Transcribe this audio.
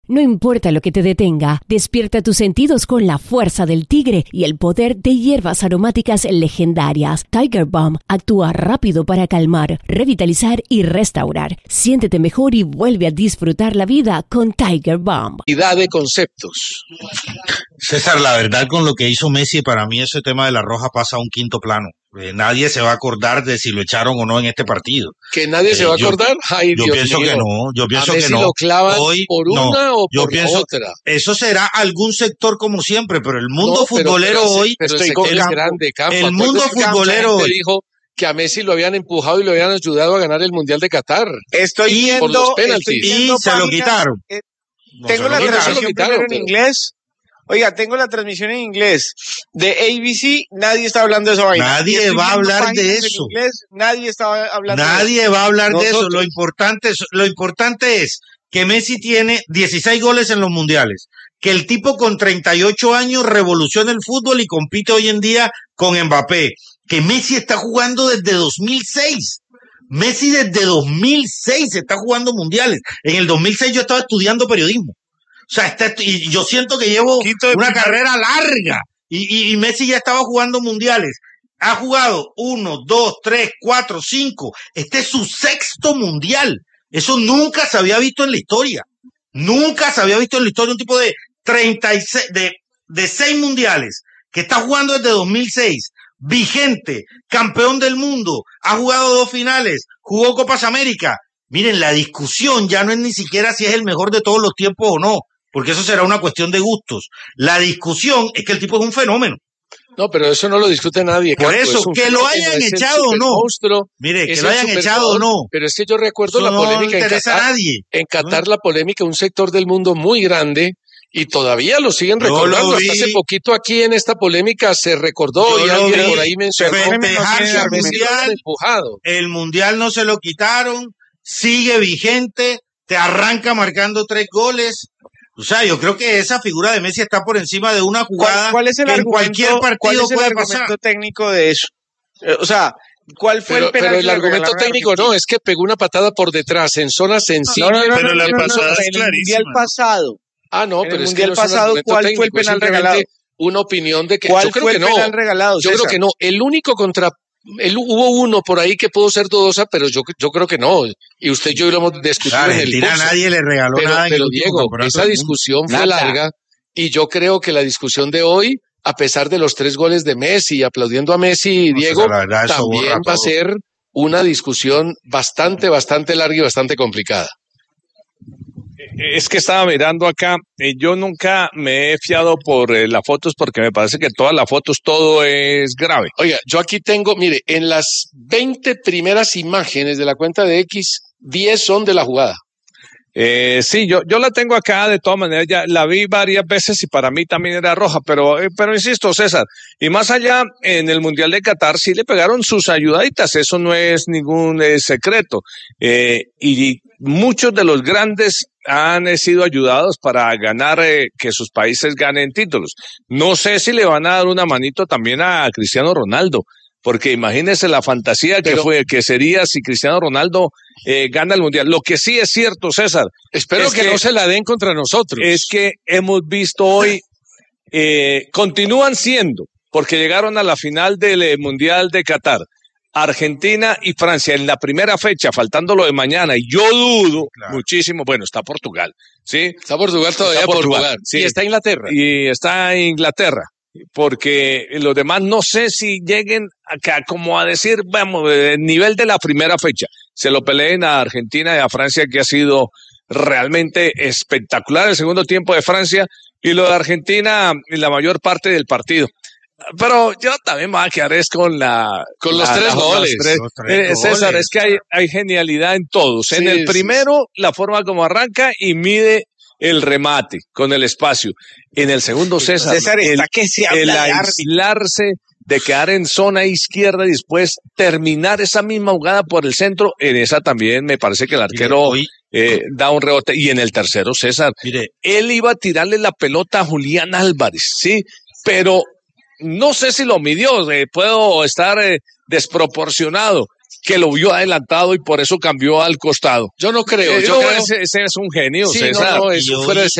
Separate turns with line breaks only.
No importa lo que te detenga, despierta tus sentidos con la fuerza del tigre y el poder de hierbas aromáticas legendarias. Tiger Balm actúa rápido para calmar, revitalizar y restaurar. Siéntete mejor y vuelve a disfrutar la vida con Tiger Balm.
De conceptos.
César, la verdad, con lo que hizo Messi, para mí ese tema de la roja pasa a un quinto plano. Nadie se va a acordar de si lo echaron o no en este partido.
¿Que nadie se va a acordar? Ay,
yo
Dios
pienso
mío.
que no, yo pienso
a Messi
que no.
Lo clavan
hoy,
por
no,
una o
yo
por
pienso,
la otra.
Eso será algún sector como siempre, pero el mundo
No,
futbolero hoy...
Pero el sector es grande, Campo.
El mundo futbolero hoy...
dijo que a Messi lo habían empujado y lo habían ayudado a ganar el Mundial de Qatar.
Estoy
por los penaltis.
Y se lo quitaron.
Tengo la transmisión en inglés. Oiga, tengo la transmisión en inglés de ABC, nadie está hablando de esa vaina.
Nadie va a hablar de eso.
Nadie está hablando de eso.
Nadie va a hablar de eso. Lo importante es que Messi tiene 16 goles en los mundiales, que el tipo con 38 años revoluciona el fútbol y compite hoy en día con Mbappé, que Messi está jugando desde 2006. Messi desde 2006 está jugando mundiales. En el 2006 yo estaba estudiando periodismo. O sea, y yo siento que llevo una carrera larga y Messi ya estaba jugando mundiales. Ha jugado 1, 2, 3, 4, 5. Este es su sexto mundial. Eso nunca se había visto en la historia. Nunca se había visto en la historia un tipo de 36, de 6 mundiales que está jugando desde 2006. Vigente, campeón del mundo, ha jugado 2 finales, jugó Copas América. Miren, la discusión ya no es ni siquiera si es el mejor de todos los tiempos o no, porque eso será una cuestión de gustos. La discusión es que el tipo es un fenómeno.
No, pero eso no lo discute nadie.
Por eso, que lo hayan echado o no. Mire, que lo hayan echado o no.
Pero es que yo recuerdo la polémica
en Qatar.
En Qatar la polémica, un sector del mundo muy grande, y todavía lo siguen recordando. Hasta hace poquito aquí en esta polémica se recordó y alguien por ahí mencionó
el mundial no se lo quitaron, sigue vigente, te arranca marcando 3 goles. O sea, yo creo que esa figura de Messi está por encima de una jugada
¿Cuál es el
que en cualquier partido puede pasar.
¿Cuál es el argumento técnico de eso? O sea, ¿cuál fue el penal?
Pero el argumento técnico no, es que pegó una patada por detrás, en zona sensible.
Pero la pasada es clarísima.
En el mundial pasado.
Ah, no, pero es que no
pasado, ¿cuál fue el penal regalado?
Una opinión de que
¿Cuál fue el penal regalado?
Yo creo que no. El único hubo uno por ahí que pudo ser dudosa, pero yo creo que no. Y usted y yo lo hemos discutido en el curso.
Nadie le regaló nada.
Pero Diego, esa discusión fue larga y yo creo que la discusión de hoy, a pesar de los 3 goles de Messi, aplaudiendo a Messi, Diego, también va a ser una discusión bastante larga y bastante complicada.
Es que estaba mirando acá, yo nunca me he fiado por las fotos porque me parece que todas las fotos todo es grave.
Oiga, yo aquí tengo, mire, en las 20 primeras imágenes de la cuenta de X, 10 son de la jugada.
Sí, yo la tengo acá, de todas maneras, ya la vi varias veces y para mí también era roja, pero insisto, César, y más allá, en el Mundial de Qatar sí le pegaron sus ayudaditas, eso no es ningún secreto, y muchos de los grandes han sido ayudados para ganar, que sus países ganen títulos. No sé si le van a dar una manito también a Cristiano Ronaldo, porque imagínese la fantasía que sería si Cristiano Ronaldo gana el Mundial. Lo que sí es cierto, César,
espero que no se la den contra nosotros.
Es que hemos visto hoy, continúan siendo, porque llegaron a la final del Mundial de Qatar, Argentina y Francia en la primera fecha, faltando lo de mañana, y yo dudo muchísimo, bueno, está Portugal, ¿sí?
Está Portugal todavía, está Portugal.
Sí.
Y está Inglaterra.
Y está Inglaterra, porque los demás no sé si lleguen acá como a decir, vamos, el nivel de la primera fecha, se lo peleen a Argentina y a Francia, que ha sido realmente espectacular el segundo tiempo de Francia, y lo de Argentina en la mayor parte del partido. Pero yo también me voy a quedar con
los 3 goles.
César, es que hay genialidad en todos. Sí, en el primero, la forma como arranca y mide el remate con el espacio. En el segundo, César el aislarse, de quedar en zona izquierda y después terminar esa misma jugada por el centro, en esa también me parece que el arquero da un rebote. Y en el tercero, César, él iba a tirarle la pelota a Julián Álvarez, ¿sí? Pero no sé si lo midió, puedo estar desproporcionado, que lo vio adelantado y por eso cambió al costado.
Yo no creo.
Ese es un genio,
sí,
César.
No, eso fuera de